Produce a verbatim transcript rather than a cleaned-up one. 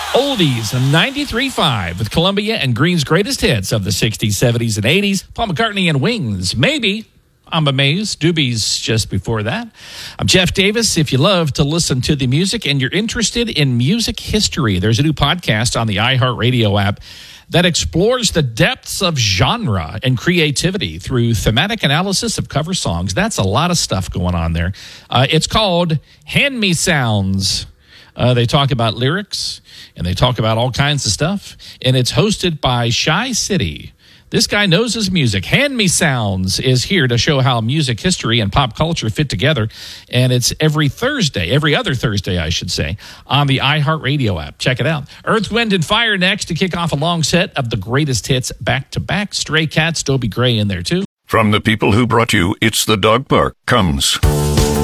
Oldies ninety-three point five with Columbia and Green's greatest hits of the sixties, seventies, and eighties. Paul McCartney and Wings, Maybe. I'm Amazed. Doobies just before that. I'm Jeff Davis. If you love to listen to the music and you're interested in music history, there's a new podcast on the iHeartRadio app that explores the depths of genre and creativity through thematic analysis of cover songs. That's a lot of stuff going on there. Uh, it's called Hand Me Sounds. Uh, they talk about lyrics, and they talk about all kinds of stuff. And it's hosted by Shy City. This guy knows his music. Hand Me Sounds is here to show how music history and pop culture fit together. And it's every Thursday, every other Thursday, I should say, on the iHeartRadio app. Check it out. Earth, Wind, and Fire next to kick off a long set of the greatest hits back-to-back. Stray Cats, Dobie Gray in there, too. From the people who brought you It's the Dog Park comes